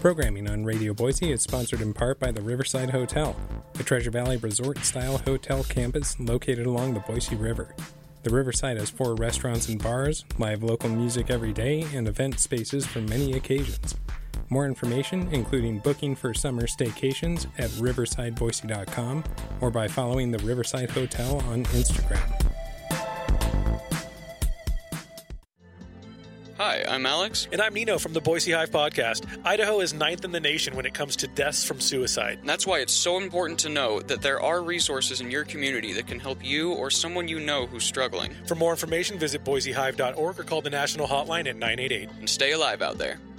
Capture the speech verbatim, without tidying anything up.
Programming on Radio Boise is sponsored in part by the Riverside Hotel, a Treasure Valley resort-style hotel campus located along the Boise River. The Riverside has four restaurants and bars, live local music every day, and event spaces for many occasions. More information, including booking for summer staycations, at riverside boise dot com or by following the Riverside Hotel on Instagram. Hi, I'm Alex. And I'm Nino from the Boise Hive Podcast. Idaho is ninth in the nation when it comes to deaths from suicide. And that's why it's so important to know that there are resources in your community that can help you or someone you know who's struggling. For more information, visit boise hive dot org or call the national hotline at nine eight eight. And stay alive out there.